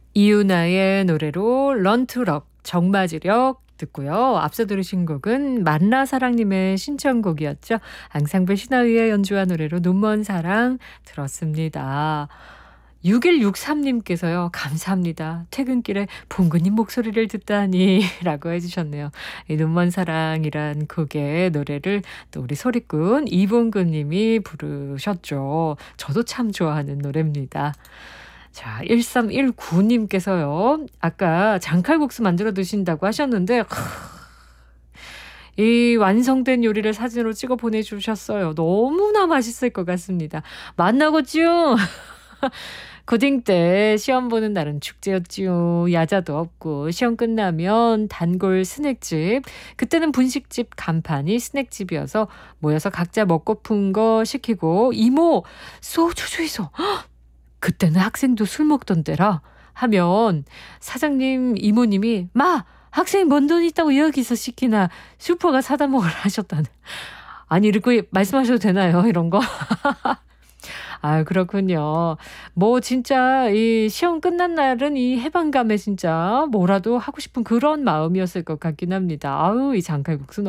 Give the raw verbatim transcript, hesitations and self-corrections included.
이유나의 노래로 런투럭 정맞으력 듣고요. 앞서 들으신 곡은 만나사랑님의 신청곡이었죠. 앙상블 신화위의 연주와 노래로 눈먼 사랑 들었습니다. 육일육삼님께서요. 감사합니다. 퇴근길에 봉근님 목소리를 듣다니 라고 해주셨네요. 이 눈먼 사랑이란 곡의 노래를 또 우리 소리꾼 이봉근님이 부르셨죠. 저도 참 좋아하는 노래입니다. 자, 일삼일구님께서요. 아까 장칼국수 만들어 드신다고 하셨는데 이 완성된 요리를 사진으로 찍어 보내주셨어요. 너무나 맛있을 것 같습니다. 만나고쭈 고딩 때 시험 보는 날은 축제였지요. 야자도 없고 시험 끝나면 단골 스낵집. 그때는 분식집 간판이 스낵집이어서 모여서 각자 먹고픈 거 시키고 이모 소주 주이소. 그때는 학생도 술 먹던 때라 하면 사장님 이모님이 마 학생이 뭔 돈 있다고 여기서 시키나 슈퍼가 사다 먹으라 하셨다는. 아니 이렇게 말씀하셔도 되나요? 이런 거. 아 그렇군요. 뭐 진짜 이 시험 끝난 날은 이 해방감에 진짜 뭐라도 하고 싶은 그런 마음이었을 것 같긴 합니다. 아우 이 장칼국수